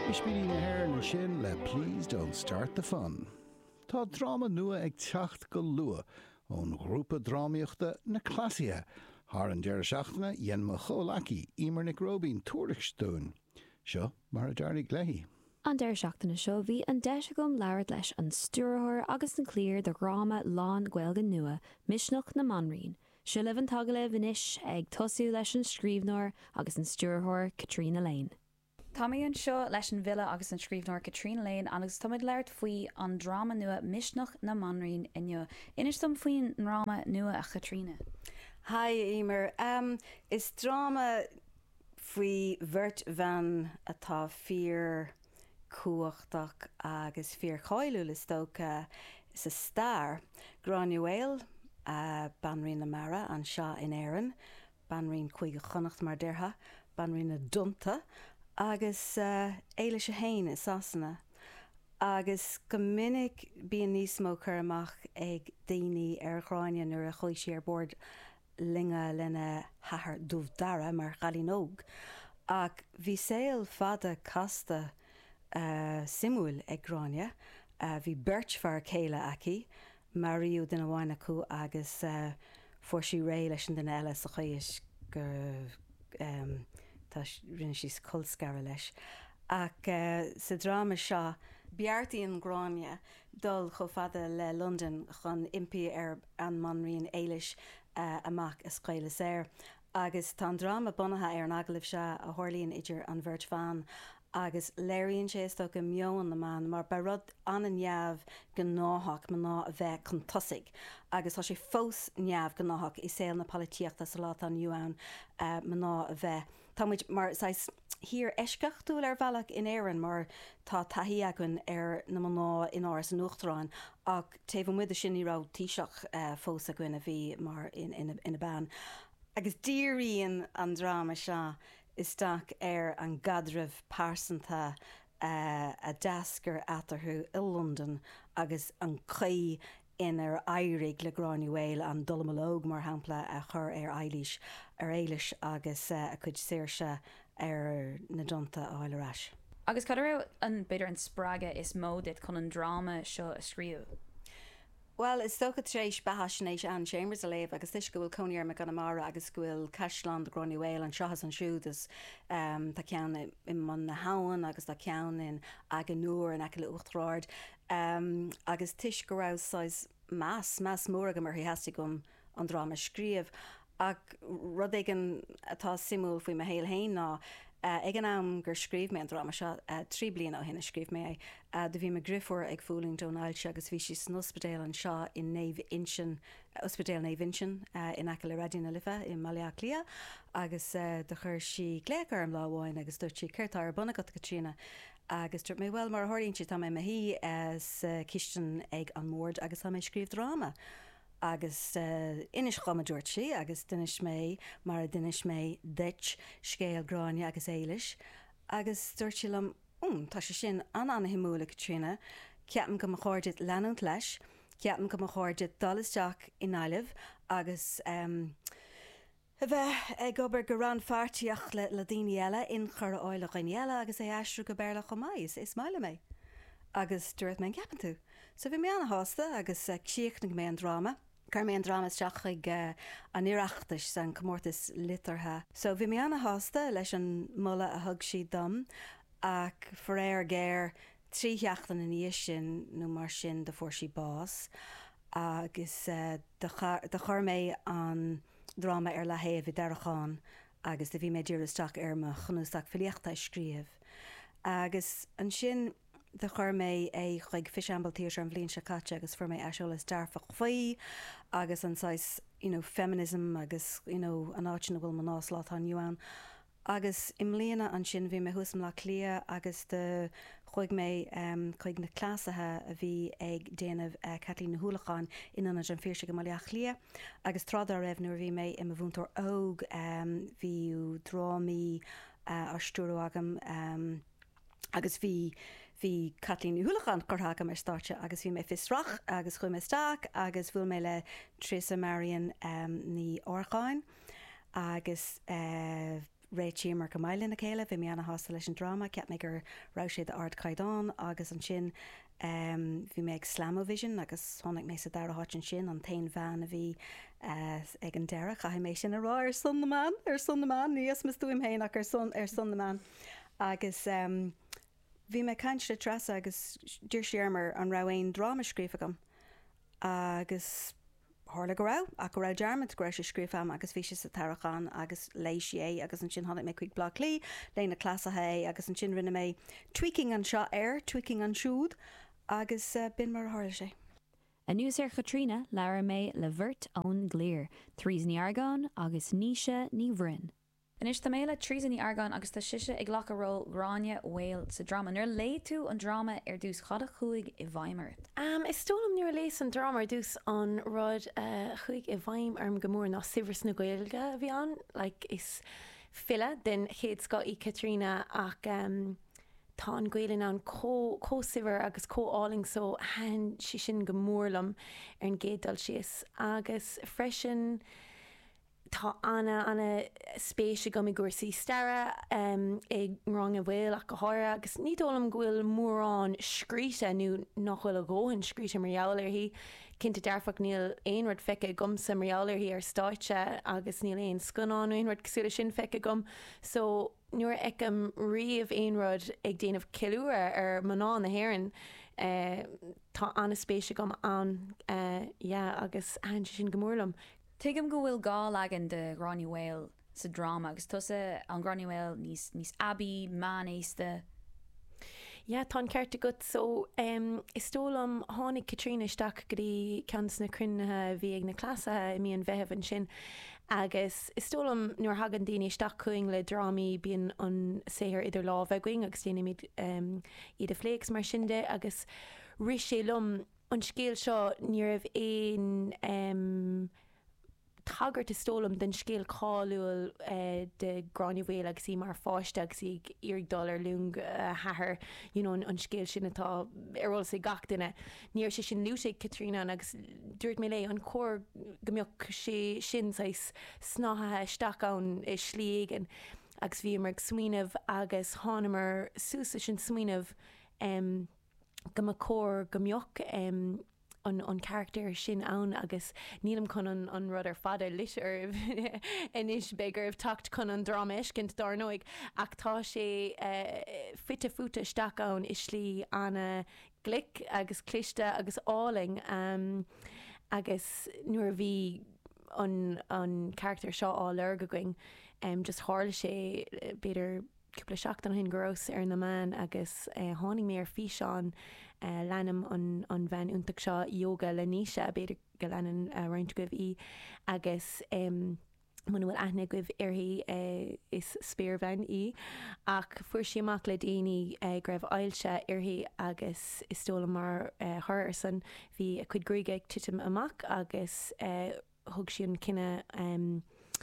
Ispiri na hair na sin le Please Don't Start the Fun. Tá drama nua ag teacht go lua ón grúpa drámaíochta na Clasia. Har an deir seachtainna dhéan mo chomhlací Imernic Robin tuairisciúin. Seo mar a dearnig léi. An deir seachtainna seo bhí an deise gom leabhar leis an stúrthóir agus an clír do gráma lán Gaeilge nua Misneach na Manraín. Seo le an tagala bhanis ag tosú leis an scríbhneoir agus an stúrthóir Catriona Lane. Táí an seo leis an bhile agus an scríbhneoir Catriona Lane agus táid leirt faoi an drama nua Misneach na Manraín inniu. Inis tom faoin drama nua a Catriona. Hi Emer. Is drama faoi bhirt van atá fíor cuachtach agus fíor chailú le stocha is a star. Granuel Banrín na Mara an seo in Éireann, Banrín chuig chonacht mar deirtha, Banrín na Dunta, agus éile se héin is asanna. Agus go minic bíon níos mó chur amach ag daoine ar chráine nuair a chuig sé ar bord linge lenne hahar dúh dara mar chalínóg. Ach bhí saoil fada casta simúil ag gráine, bhí beirt fear céile aici, Mariú den bhhaine acu agus fuair sí ré leis an den eile sa chuis gur tá rinne síos colscara leis. Ach sa drama seo, beartaí an gráine dul cho fada le London chun impi ar an Manraín éilis amach a scoile séir. Agus tá drama bunathe ar an aglah se a thuirlíonn idir an bhirt fan agus léironn sé sto go meon na man mar ba rud an neamh go náthach man ná a bheith chun tosaigh agus tá sé fós neamh go náthach i saoil na polítíochta sa lá an UAN man ná a bheith. Tá muid mar hir eisceach túil ar bhealach in Éireann mar tá taithí agan ar na man ná in áras an Uachtaráin ach taobh muid a sin ní rá tíiseach fós a gine a bhí mar in a ban. Agus díríonn an drama seo is staach ar an gadraibh pásanta a deascar atarthú i London agus an chaí inar éirigh le Granuel an dulmalóg mar hampla a chur ar éilis agus a chud saoirse ar na Dunta áileráis. Agus cad raibh an beidir an sppraige is módit chun an drama seo a scríú. Well, is stocha trééis bahasnééis an Chambers a léh agus tuis go bhfuil coníar me gan amara agus gohfuil Caisleán de Granuel an seochas an siúdas tá cean i man na háan agus tá cean in agan nuair an aice le Uachtaráid agus tuis go raibh más mór go mar hí heasta gom an drama scríomh ach rud éigen atá simú faoi me héal héin ná ag an am gur scríb mé an drama seo 3 bliain á hinna scríb mé de bhí me griffór ag fúling Donald agus bhí si san ospedéal an seo in ospedéal Naomh Inchin in aice le radioúna lifa in Maileach Lia agus de chur si léachar am láháin agus dúirt si ceirtá ar buna go Catriona agus dúirt mé well mar a thuiríonn si tá mé hí cisten ag an mórd agus tá mé scríb drama. Agus inis chamadúirt si agus dunis mé mar a dunis mé deit scéal gráine agus éilis agus dúirt si lem tá sé sin an himúla Catriona ceapan go cháirdit leanúnt leis ceapan go cháirdit dalisteach in ailemh agus bheith ag obair go ran feartíach le daoine eile in chur áile eile agus é eisrú go béla go mais is máile mé agus dúirt mé ceapan tú. So bhí mé anna hásta agus cíochnig mé an drama. Car mé an drama teach ag an iireachtas san comórtas litartha. So bhí mé anna hásta leis an mula a thug si dom ach for éir géir trítheachtain in níos sin nó mar sin de fuair si bás agus de chur mé an drama ar lehéamh i dearachán agus de bhí mé dúrasteach ar mar chunústeach filiochta scríomh. Agus an sin de chur mé é chuig fisambaltíir an bblionn se caite agus for mé eisiolalas dearfach faoi agus an feminism agus an áitina bhfuil man náslá an UAN agus im léana an sin bhí mé thusam le clia agus de chuig mé chuig na clásathe a bhí ag déanamh Catlín na Húlachán inan an fíorsa go Maileach Lia agus trád a raibh nuair bhí mé im bhúntar óg bhíú drámaí ar stúrú agam agus bhí Catlín na Húlachán chuthacha mar státe agus bhí mé fisrach agus chuim isteach agus bhfuil mé le Theresa Marion ní Orcháin agus réitíar go maiile na chéile, bhí mé anna hasasta leis an drama, ceap mé gur rá sé de ard caiidán agus an sin bhí mé ag Slamovision agus tháinig mé sa darathát an sin an tain bhean a bhí ag an dearach a mé sin ará ar son na man, níos mis dúim héanaach ar son na man. Agus bhí mé caiinte trasa agus dúr séarmar an rahain drama scrífagam agus hála go rá a go rá dearmid go sé scrífam agus bhí sa tarachán agus lééis é agus an sin hána mé chuig blá lí léna clasathe agus an sin rinne mé tweaking an seo tweaking an siúd agus bin mar hála sé. A nús ar Katrina lear mé le bhirt ón gléir, trís ní argán agus níise ní bhrin. Inis tá méile trísan í argán agus tá siise ag lech aró Gráine Whale sa drama. Nuair lé tú an drama ar dús chada chuig i bhaimar. Is tólam nuair lééis an drama ar dús an rud chuig i bhaim arm gomór ná sivers na Gaeilge a bhí an, is fila den chéad sco í Katrina ach tá an Gaeilge an có-siver agus có-áling so hen si sin gomórlam ar an gédal sios agus freisin tá anna spéise go mi gúirsaí stara ag rang a bhfuil ach go háire agus ní dólam ghfuil mórrán scríte nó nachhfuil a ggóhann scríte marall ar hí cinnte dearfach níl aon rud feice gom sa marall ar hí ar stáite agus níl aon scanán aon rud cosúla sin feice gom so nuair ag riamh aon rud ag déanamh ciúra ar maná na hhéireann tá anna spéise gom an agus an sin gomórlam. Tuigim go bhfuil gá agan de Gráine Whale sa drama agus tusa an Gráine Whale níos abí man éiste. Ja, tá ceirte go so is tólam tháinig Katrina isteach go dtí ceans na crunnathe bhí ag na clasathe i míon bheitheh an sin agus is tólam nuair hagan daoine isteach chuing le drámaí bíon an séir idir lá bheitging agus déanaimiid iad a phléics mar sinnde agus ris sé lom an scéal seo níorbh éon tagart is tólam den scéal cáúil de Gráine Whale agus í mar fáiste agus í $1 lung hathair an scéal sin atá arróil sé gach duine. Níor sé sin lúise Katrina agus dúirt mé lé an cór gombeoch sé sin snáthe isteach ann is slígan agus bhí mar smaoinemh agus tháinar súsa sin smaoinemh go cór gombeoch an character sin ann agus nílam chun an rud ar fada lit ar inis begur tacht chun an drama iscint darnóig ach tá sé fitte futa isteach ann is slí anna glic agus cliste agus áling agus nuair bhí an character seo á lerga going just hála sé beidir cúpla seach an hin gros ar na man agus tháinig mé ar fí seán lenam an bhein úntaach seo yoga le níise a beidir go lenan roiint goibh í agus man bhfuil aithne goibh arthaí is spéirbhein í ach fuair sí amach le daoine greibh ailse arthaí agus is tóla mar thir san bhí a chuid gríige ag titim amach agus thug sin cinenne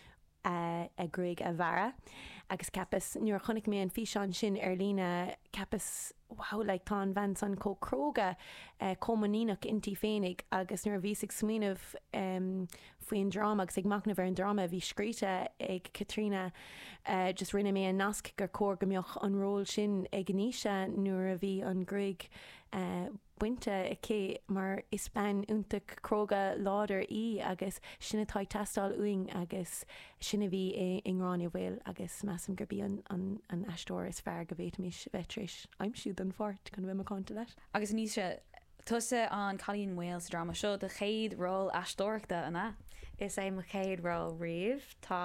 a gréig a bhara agus capas nuair chonig mé an físeán sin ar lína capas le tá bhain san cócróga commanínach intí féinnig agus nuair bhí ag smaoinemh faoin drama agus ag macna bhar an drama bhí scríte ag Katrina just rinne mé an nasc gur cór gombeoch an ról sin ag gníise nuair a bhí an gréig buinte i cé mar is ben úntaach cróga láidir í agus sinna tá testáil uing agus sinna bhí i Gráine Whale agus meam gur bí an eistóir is fear go bhéit mís bheitris aim siúd an fort chun bhfuil conta leis. Agus níos se tusa an Colleen Wales drama seo de chéad rol eistóireachta anna. Is é mo chéad rol riamh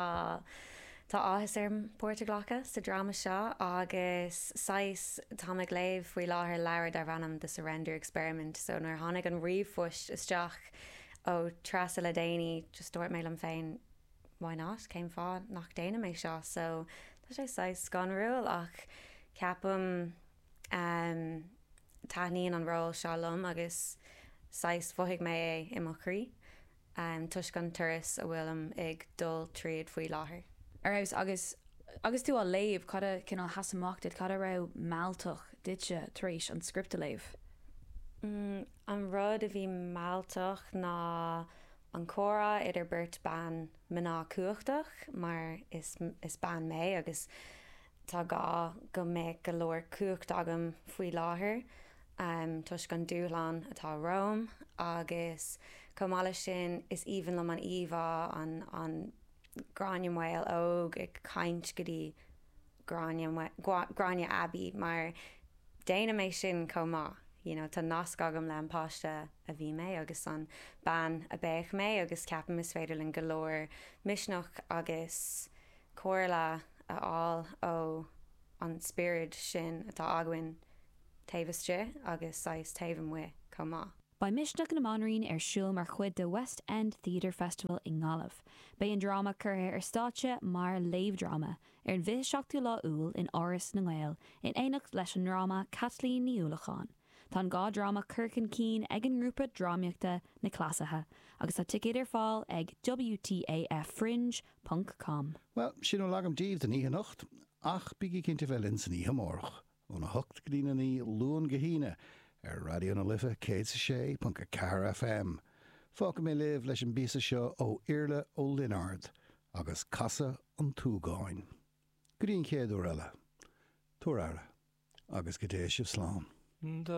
Tá áthas ar Portugalacha sa drama seo agus 6 táimid léamh faoi láthair leabhar ar bhanam de Surrender Experiment so nuair tháinig an riomhfuist isteach ó trasa le déanaí just dúirt mé am féin why not céim fá nach déana mé seo so tá sé 6 gan rúil ach ceapam taithníonn an rol seo lom agus 6 bhuaigh mé i mo chrí tuis gan turas a bhfuilm ag dul tríad faoi láthair. Arás agus tú á léomh cada cinál hasamachtaid cada ra máilteach duitse tríéis an scripta léomh. An rud a bhí máilteach ná an chora idir burt ban mná cuachtach, mar is ban mé agus tá gá go mé go leir cuacht agam faoi láthair. Tus gan dúlan atá Rome agus comála sin is even am an íomhá an Graniamhail óg ag caint go dtí Grania Abbey, mar déana mé sin comá. Tá nasc agam le an páiste a bhí mé agus an ban a béich mé agus ceapam is féidir linn go leir misneach agus comhairle aáil ó an spirit sin atá againn taobhaiste agus sais taobh mu comá. Ba Misneach na Monraín siúl mar chuid de West End Theatre Festival in Galamh. Ba an drama curtha státe mar léomhdrama an bhí seachtaí lá úil in áras na Gael in éineacht leis an drama Kathleen ní Uallacháin. Tá gá drama Kirkin Keen ag an grúpa drámaíochta na clasathe agus tá ticket ar fáil ag WTAFfringe.com. Well, sin ó lagam díomh den ihe nacht, ach bigí cinnte bhelinn san ihe mórch, ó na hocht glína ní luan gahíine, Radio na Lifa, K6.4 FM. Fáca mé libh leis an bísa seo ó Iarla ó Linard, agus Casa an Túgáin. Grín céadú eile, túr eile, agus go dtéis sibh slán.